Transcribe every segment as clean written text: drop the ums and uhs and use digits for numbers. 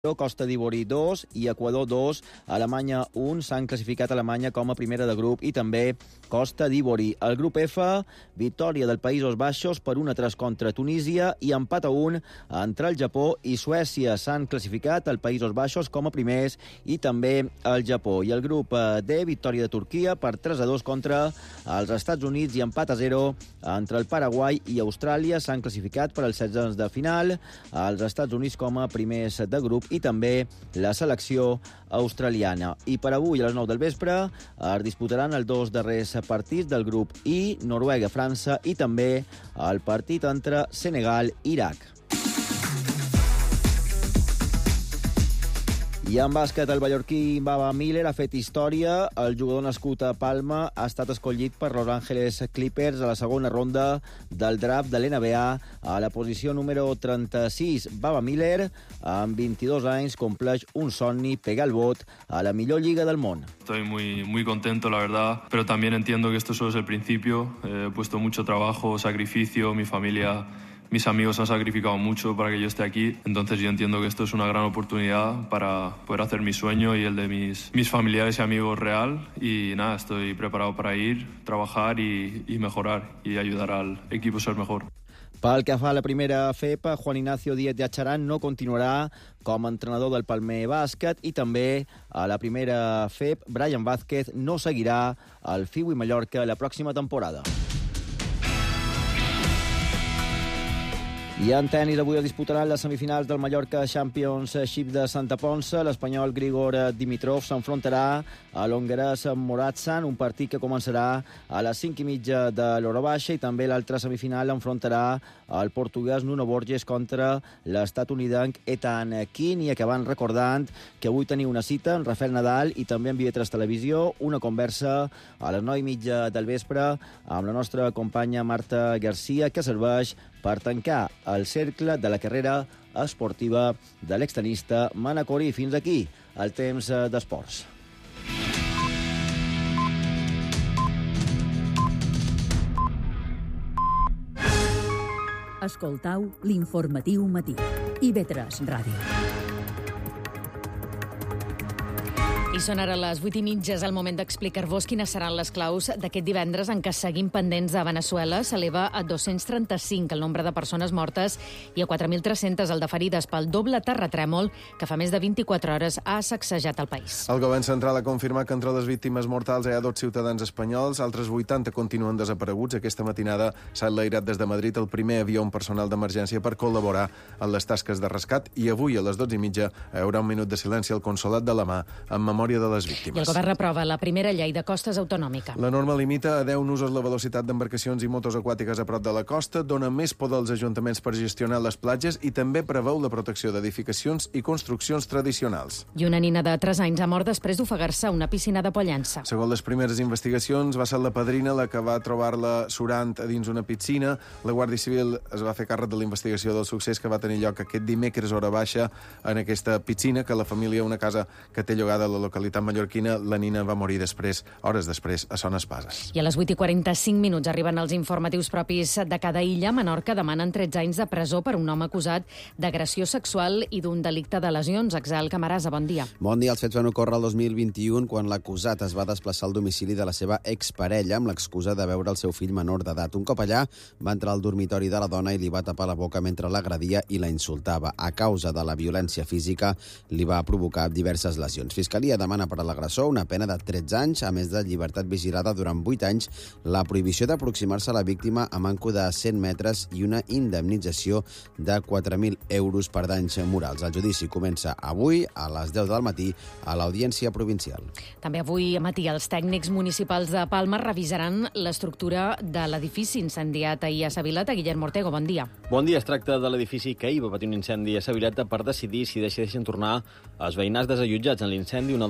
Costa d'Ivori 2 i Equador 2, Alemanya 1. S'han classificat Alemanya com a primera de grup i també Costa d'Ivori. El grup F, victòria del Països Baixos per 1-3 contra Tunísia i empat a 1 entre el Japó i Suècia. S'han classificat els Països Baixos com a primers i també el Japó. I el grup D, victòria de Turquia per 3-2 contra els Estats Units i empat a 0 entre el Paraguai i Austràlia. S'han classificat per als 16 de final els Estats Units com a primers de grup i també la selecció australiana. I per avui, a les 9 del vespre, es disputaran els dos darrers partits del grup I, Noruega-França, i també el partit entre Senegal i Iraq. I en bàsquet, el mallorquí Baba Miller ha fet història. El jugador nascut a Palma ha estat escollit per Los Angeles Clippers a la segona ronda del draft de l'NBA a la posició número 36. Baba Miller, amb 22 anys, compleix un somni, pegar el vot a la millor lliga del món. Estoy muy contento, la verdad, pero también entiendo que esto solo es el principio. He puesto mucho trabajo, sacrificio, mi familia... Mis amigos han sacrificado mucho para que yo esté aquí, entonces yo entiendo que esto es una gran oportunidad para poder hacer mi sueño y el de mis familiares y amigos real. Y nada, estoy preparado para ir, trabajar y mejorar y ayudar al equipo a ser mejor. Pel que fa a la primera FEP, Juan Ignacio Díez de Acharan no continuarà com a entrenador del Palmer Bàsquet i també a la primera FEP, Brian Vázquez no seguirà al FIU i Mallorca la pròxima temporada. I en tenis, avui es disputaran les semifinals del Mallorca Championship de Santa Ponça. L'espanyol Grigor Dimitrov s'enfrontarà a l'hongarès Muratsan, un partit que començarà a les 5:30 de l'hora baixa, i també l'altra semifinal enfrontarà el portuguès Nuno Borges contra l'estatunidenc Ethan King. I acabant recordant que avui teniu una cita en Rafael Nadal i també en Vivetres Televisió, una conversa a les 9:30 del vespre amb la nostra companya Marta Garcia, que serveix per tancar el cercle de la carrera esportiva de l'extenista Manacori. Fins aquí el temps d'esports. Escoltau l'informatiu matí. IB3 Ràdio. I són ara les 8:30, és el moment d'explicar-vos quines seran les claus d'aquest divendres en què seguim pendents de Veneçuela. S'eleva a 235 el nombre de persones mortes i a 4.300 el de ferides pel doble terratrèmol que fa més de 24 hores ha sacsejat el país. El govern central ha confirmat que entre les víctimes mortals hi ha 2 ciutadans espanyols, altres 80 continuen desapareguts. Aquesta matinada s'ha enlairat des de Madrid el primer avió amb personal d'emergència per col·laborar en les tasques de rescat, i avui a les 12:30 hi haurà un minut de silenci al Consolat de la Mà en memòria de les víctimes. I el govern aprova la primera llei de costes autonòmica. La norma limita a 10 nusos la velocitat d'embarcacions i motos aquàtiques a prop de la costa, dona més poder als ajuntaments per gestionar les platges i també preveu la protecció d'edificacions i construccions tradicionals. I una nina de 3 anys ha mort després d'ofegar-se a una piscina de Pollença. Segons les primeres investigacions, va ser la padrina la que va trobar-la surant a dins una piscina. La Guàrdia Civil es va fer càrrec de la investigació del succés que va tenir lloc aquest dimecres hora baixa en aquesta piscina, que la família, una casa que té llogada a la localitat mallorquina. La nina va morir hores després, a Son Espases. I a les 8:45 arriben els informatius propis de cada illa. Menorca demanen 13 anys de presó per un home acusat d'agressió sexual i d'un delicte de lesions. Axel Camarasa, bon dia. Bon dia. Els fets van ocórrer el 2021 quan l'acusat es va desplaçar al domicili de la seva exparella amb l'excusa de veure el seu fill menor d'edat. Un cop allà, va entrar al dormitori de la dona i li va tapar la boca mentre l'agredia i la insultava. A causa de la violència física, li va provocar diverses lesions. Fiscalia demana per a l'agressor una pena de 13 anys, a més de llibertat vigilada durant 8 anys, la prohibició d'aproximar-se a la víctima a manco de 100 metres i una indemnització de 4.000 euros per danys morals. El judici comença avui a les 10 del matí a l'Audiència Provincial. També avui a matí els tècnics municipals de Palma revisaran l'estructura de l'edifici incendiat ahir a Savilata. Guillermo Ortego, bon dia. Bon dia. Es tracta de l'edifici que ahir va patir un incendi a Savilata per decidir si decideixen tornar els veïnats desallotjats en l'incendi. Una de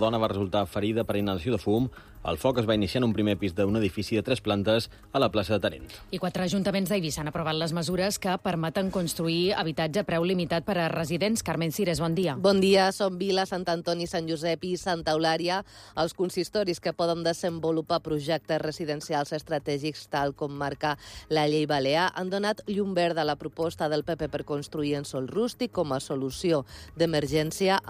dona va resultar ferida per inhalació de fum. El foc es va iniciar en un primer pis d'un edifici de 3 plantes a la plaça de Tarent. I 4 ajuntaments d'Eivissa han aprovat les mesures que permeten construir habitatge a preu limitat per a residents. Carmen Cires, bon dia. Bon dia, són Vila, Sant Antoni, Sant Josep i Santa Eulària, els consistoris que poden desenvolupar projectes residencials estratègics tal com marca la llei balear. Han donat llum verda a la proposta del PP per construir en sòl rústic com a solució d'emergència